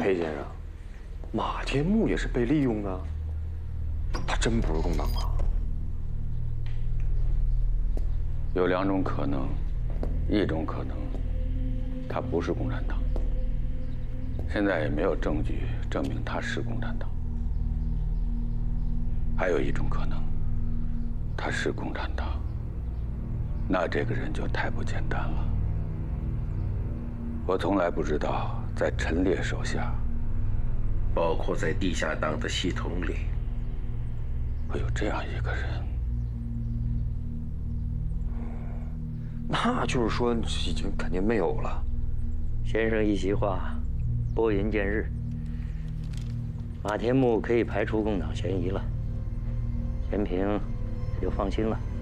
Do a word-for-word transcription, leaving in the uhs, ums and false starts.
裴先生，马天木也是被利用的，他真不是共党啊？ 有两种可能，一种可能，他不是共产党。现在也没有证据证明他是共产党。还有一种可能，他是共产党，那这个人就太不简单了。我从来不知道，在陈烈手下， 包括在地下党的系统里， 会有这样一个人。 那就是说，已经肯定没有了。 先生一席话，拨云见日。马天木可以排除共党嫌疑了，钱平也就放心了。